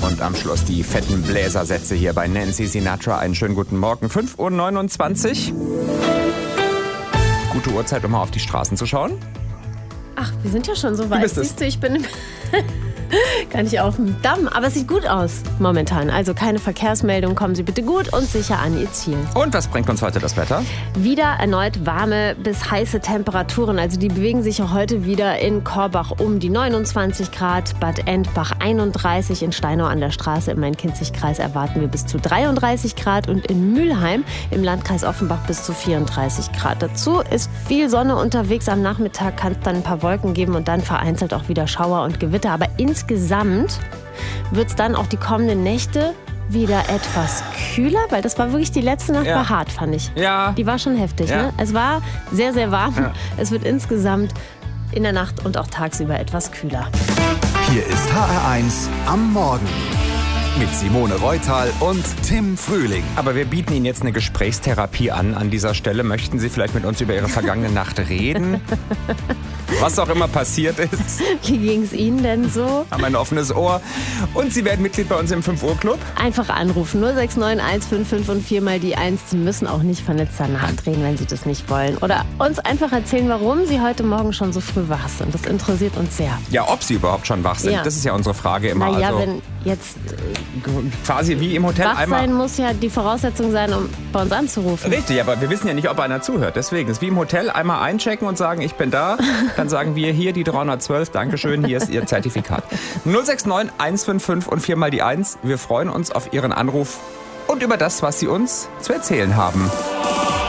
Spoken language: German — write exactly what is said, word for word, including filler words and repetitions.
Und am Schluss die fetten Bläsersätze hier bei Nancy Sinatra. Einen schönen guten Morgen. fünf Uhr neunundzwanzig. Gute Uhrzeit, um mal auf die Straßen zu schauen. Ach, wir sind ja schon so weit. Siehst du, ich bin gar nicht auf dem Damm. Aber es sieht gut aus momentan. Also keine Verkehrsmeldung. Kommen Sie bitte gut und sicher an Ihr Ziel. Und was bringt uns heute das Wetter? Wieder erneut warme bis heiße Temperaturen. Also die bewegen sich auch heute wieder in Korbach um die neunundzwanzig Grad. Bad Endbach einunddreißig. In Steinau an der Straße im Main-Kinzig-Kreis erwarten wir bis zu dreiunddreißig Grad. Und in Mülheim im Landkreis Offenbach bis zu vierunddreißig Grad. Dazu ist viel Sonne unterwegs. Am Nachmittag kann es dann ein paar Wolken geben und dann vereinzelt auch wieder Schauer und Gewitter. Aber insgesamt wird es dann auch die kommenden Nächte wieder etwas kühler, weil das war wirklich die letzte Nacht, ja. war hart, fand ich. Ja. Die war schon heftig. Ja. Ne? Es war sehr, sehr warm. Ja. Es wird insgesamt in der Nacht und auch tagsüber etwas kühler. Hier ist H R eins am Morgen. Mit Simone Reutal und Tim Frühling. Aber wir bieten Ihnen jetzt eine Gesprächstherapie an. An dieser Stelle möchten Sie vielleicht mit uns über Ihre vergangene Nacht reden? Was auch immer passiert ist. Wie ging es Ihnen denn so? Haben ein offenes Ohr. Und Sie werden Mitglied bei uns im fünf Uhr Club. Einfach anrufen. null sechs neun eins fünf fünf und viermal die eins. Sie müssen auch nicht vernetzter nachdrehen, wenn Sie das nicht wollen. Oder uns einfach erzählen, warum Sie heute Morgen schon so früh wach sind. Das interessiert uns sehr. Ja, ob Sie überhaupt schon wach sind. Ja. Das ist ja unsere Frage immer. Na ja, also wenn jetzt quasi wie im Hotel wach einmal. sein muss ja die Voraussetzung sein, um bei uns anzurufen. Richtig, aber wir wissen ja nicht, ob einer zuhört. Deswegen ist wie im Hotel einmal einchecken und sagen, ich bin da. Dann sagen wir hier die dreihundertzwölf, Dankeschön, hier ist Ihr Zertifikat. null sechs neun eins fünf fünf und viermal die eins. Wir freuen uns auf Ihren Anruf und über das, was Sie uns zu erzählen haben.